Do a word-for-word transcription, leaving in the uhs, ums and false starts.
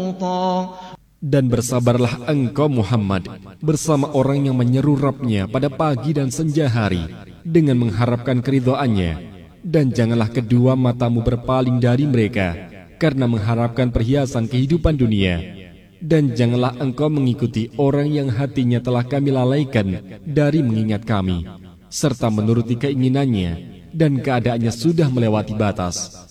لوطا. Dan bersabarlah engkau Muhammad bersama orang yang menyeru Rabb-Nya pada pagi dan senja hari dengan mengharapkan keridhaannya, dan janganlah kedua matamu berpaling dari mereka karena mengharapkan perhiasan kehidupan dunia, dan janganlah engkau mengikuti orang yang hatinya telah kami lalaikan dari mengingat kami serta menuruti keinginannya dan keadaannya sudah melewati batas.